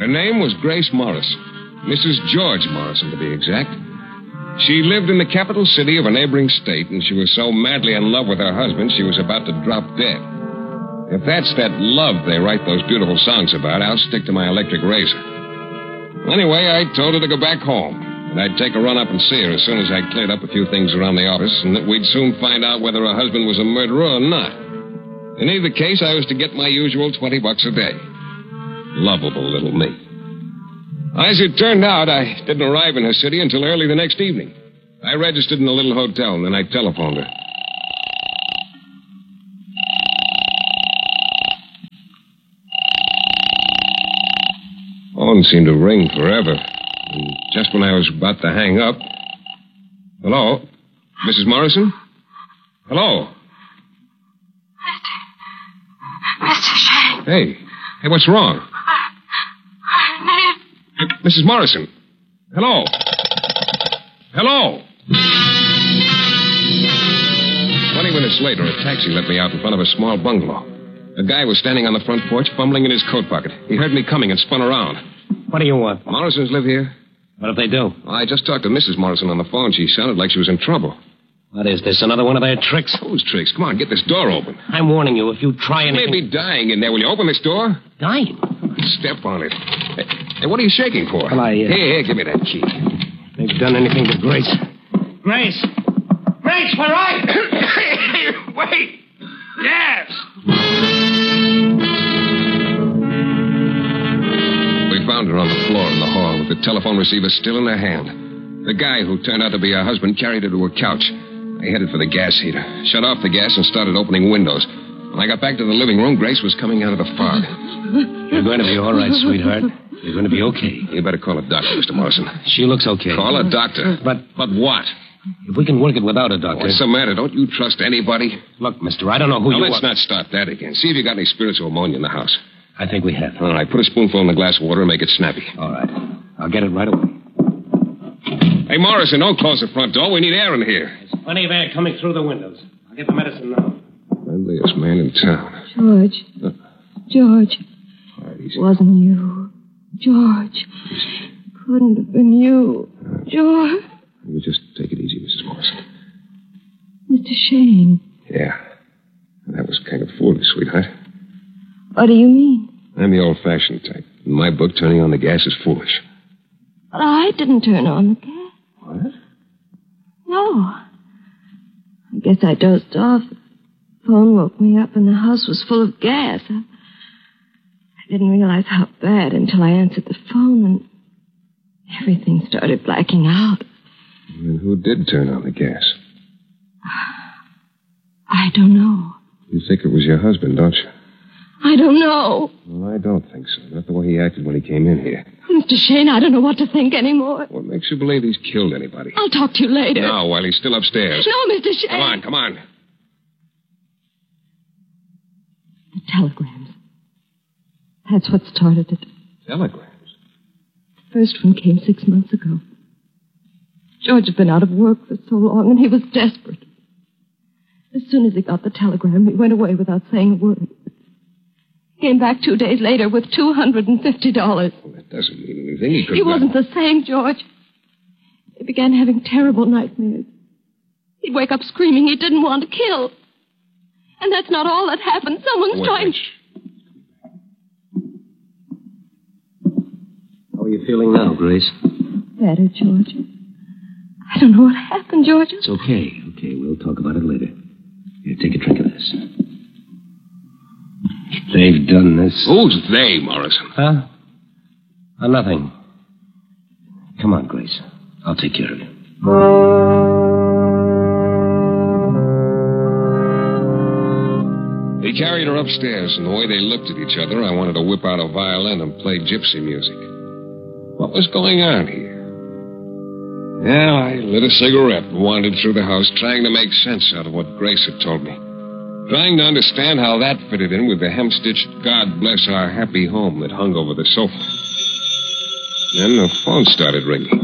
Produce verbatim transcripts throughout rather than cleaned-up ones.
Her name was Grace Morrison. Missus George Morrison, to be exact. She lived in the capital city of a neighboring state, and she was so madly in love with her husband she was about to drop dead. If that's that love they write those beautiful songs about, I'll stick to my electric razor. Anyway, I told her to go back home, and I'd take a run up and see her as soon as I'd cleared up a few things around the office, and that we'd soon find out whether her husband was a murderer or not. In either case, I was to get my usual twenty bucks a day. Lovable little me. As it turned out, I didn't arrive in her city until early the next evening. I registered in a little hotel, and then I telephoned her. Phone seemed to ring forever. And just when I was about to hang up... Hello? Missus Morrison? Hello? Mister Mister Shane. Hey. Hey, what's wrong? I, I need... Missus Morrison. Hello? Hello? Twenty minutes later, a taxi let me out in front of a small bungalow. A guy was standing on the front porch, fumbling in his coat pocket. He heard me coming and spun around. What do you want? Morrisons live here. What if they do? Well, I just talked to Missus Morrison on the phone. She sounded like she was in trouble. What is this, another one of their tricks? Whose tricks? Come on, get this door open. I'm warning you, if you try anything... You may be dying in there. Will you open this door? Dying? Step on it. Hey, hey what are you shaking for? Well, I... Uh... Here, here, give me that key. They've done anything to Grace. Grace! Grace, where are you? Wait! Yes! We found her on the floor in the hall with the telephone receiver still in her hand. The guy who turned out to be her husband carried her to a couch. I headed for the gas heater, shut off the gas, and started opening windows. When I got back to the living room, Grace was coming out of the fog. You're going to be all right, sweetheart. You're going to be okay. You better call a doctor, Mister Morrison. She looks okay. Call a doctor. But... But what? If we can work it without a doctor... What's the matter? Don't you trust anybody? Look, mister, I don't know who now, you let's are. not start that again. See if you got any spiritual ammonia in the house. I think we have. All right, put a spoonful in the glass of water and make it snappy. All right. I'll get it right away. Hey, Morrison, don't close the front door. We need air in here. There's plenty of air coming through the windows. I'll get the medicine now. Friendliest man in town. George. Uh, George. All right, easy. Wasn't you. George. Couldn't have been you. Uh, George. You just take it easy, Missus Morrison. Mister Shane. Yeah. That was kind of foolish, sweetheart. What do you mean? I'm the old-fashioned type. In my book, turning on the gas is foolish. But I didn't turn on the gas. What? No. I guess I dozed off. The phone woke me up and the house was full of gas. I, I didn't realize how bad until I answered the phone and everything started blacking out. And who did turn on the gas? I don't know. You think it was your husband, don't you? I don't know. Well, I don't think so. Not the way he acted when he came in here. Mister Shane, I don't know what to think anymore. What makes you believe he's killed anybody? I'll talk to you later. No, while he's still upstairs. No, Mister Shane. Come on, come on. The telegrams. That's what started it. Telegrams? The first one came six months ago. George had been out of work for so long, and he was desperate. As soon as he got the telegram, he went away without saying a word. Came back two days later with two hundred fifty dollars. Well, that doesn't mean anything. He could He wasn't the same, George. He began having terrible nightmares. He'd wake up screaming he didn't want to kill. And that's not all that happened. Someone's Wait, trying... Rich. How are you feeling now, Grace? Better, George. I don't know what happened, George. It's okay. Okay, we'll talk about it later. Here, take a drink of this. They've done this. Who's they, Morrison? Huh? Uh, nothing. Come on, Grace. I'll take care of you. He carried her upstairs, and the way they looked at each other, I wanted to whip out a violin and play gypsy music. What was going on here? Yeah, I lit a cigarette and wandered through the house, trying to make sense out of what Grace had told me. Trying to understand how that fitted in with the hem-stitched God Bless Our Happy Home that hung over the sofa. Then the phone started ringing.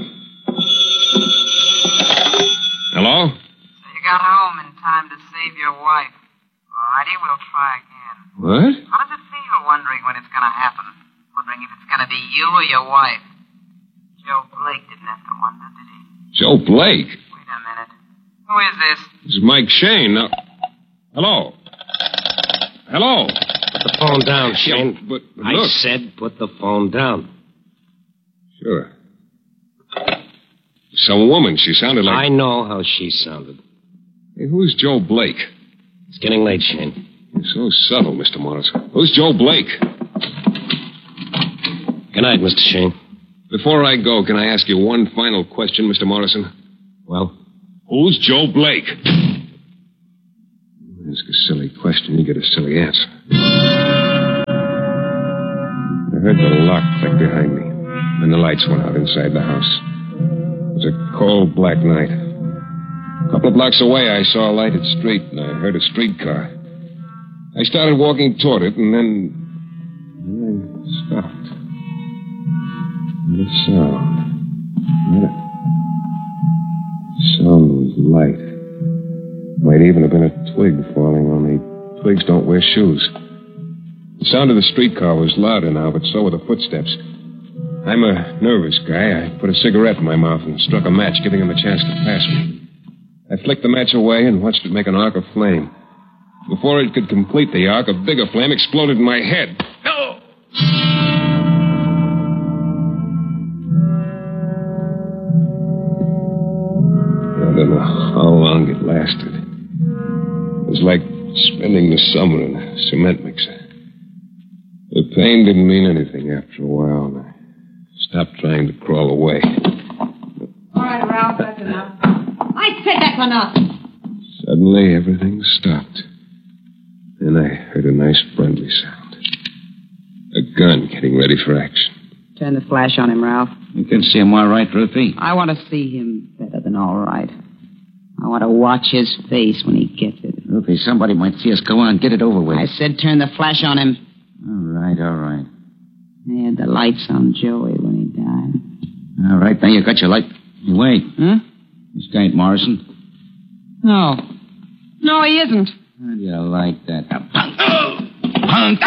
Hello? So you got home in time to save your wife. All righty, we'll try again. What? How does it feel wondering when it's going to happen? Wondering if it's going to be you or your wife? Joe Blake didn't have to wonder, did he? Joe Blake? Wait a minute. Who is this? This is Mike Shane. Now, hello? Hello? Put the phone down, Shane. Yeah, but, but I look. said put the phone down. Sure. Some woman. She sounded like... I know how she sounded. Hey, who's Joe Blake? It's getting late, Shane. You're so subtle, Mister Morrison. Who's Joe Blake? Good night, Mister Shane. Before I go, can I ask you one final question, Mister Morrison? Well? Who's Joe Blake? Ask a silly question, you get a silly answer. I heard the lock click behind me, and the lights went out inside the house. It was a cold, black night. A couple of blocks away, I saw a lighted street, and I heard a streetcar. I started walking toward it, and then... then I stopped. Not a sound. Not a... The sound was light. Might even have been a twig falling, only twigs don't wear shoes. The sound of the streetcar was louder now, but so were the footsteps. I'm a nervous guy. I put a cigarette in my mouth and struck a match, giving him a chance to pass me. I flicked the match away and watched it make an arc of flame. Before it could complete the arc, a bigger flame exploded in my head. No! I don't know how long it lasted. It was like spending the summer in a cement mixer. The pain didn't mean anything after a while, and I stopped trying to crawl away. All right, Ralph, that's enough. I said that's enough. Suddenly, everything stopped. Then I heard a nice friendly sound. A gun getting ready for action. Turn the flash on him, Ralph. You can see him all right, Ruthie. I want to see him better than all right. I want to watch his face when he gets it. Ruthie, somebody might see us. Go on, get it over with. I said turn the flash on him. All right, all right. They had the lights on Joey when he died. All right, now you got your light. Hey, wait. Huh? This guy ain't Morrison. No. No, he isn't. How do you like that? Punk! Punk!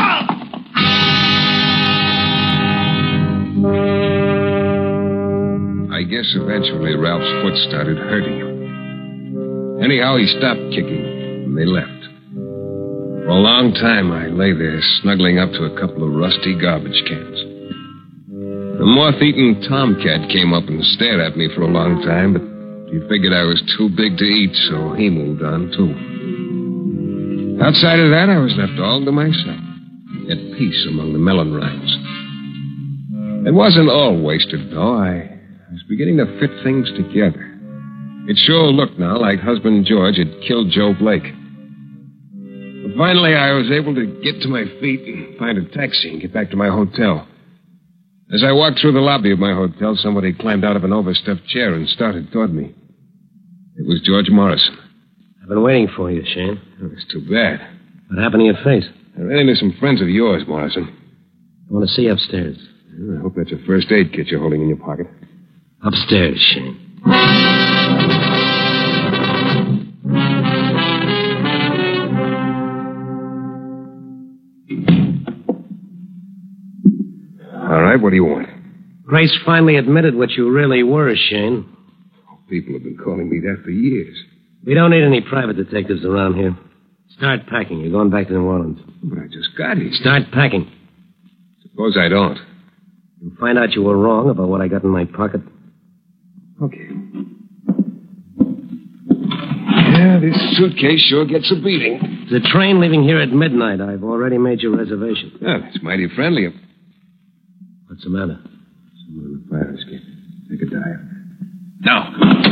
I guess eventually Ralph's foot started hurting him. Anyhow, he stopped kicking, and they left. For a long time, I lay there snuggling up to a couple of rusty garbage cans. The moth-eaten tomcat came up and stared at me for a long time, but he figured I was too big to eat, so he moved on, too. Outside of that, I was left all to myself, at peace among the melon rinds. It wasn't all wasted, though. I was beginning to fit things together. It sure looked now like husband George had killed Joe Blake. But finally, I was able to get to my feet and find a taxi and get back to my hotel. As I walked through the lobby of my hotel, somebody climbed out of an overstuffed chair and started toward me. It was George Morrison. I've been waiting for you, Shane. Oh, it's too bad. What happened to your face? I ran into some friends of yours, Morrison. I want to see you upstairs. I hope that's a first aid kit you're holding in your pocket. Upstairs, Shane. All right, what do you want? Grace finally admitted what you really were, Shane. People have been calling me that for years. We don't need any private detectives around here. Start packing. You're going back to New Orleans. But I just got here. Start packing. Suppose I don't. You'll find out you were wrong about what I got in my pocket. Okay. Yeah, this suitcase sure gets a beating. There's a train leaving here at midnight. I've already made your reservation. Oh, that's mighty friendly of... What's the matter? Someone in the fire escape. Take a dive. No.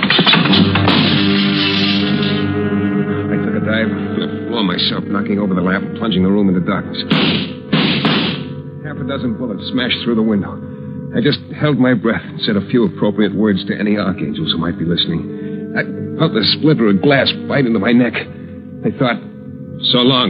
I took a dive and flipped the floor myself, knocking over the lamp and plunging the room into darkness. Half a dozen bullets smashed through the window. I just held my breath and said a few appropriate words to any archangels who might be listening. I felt the splinter of glass bite into my neck. I thought, so long,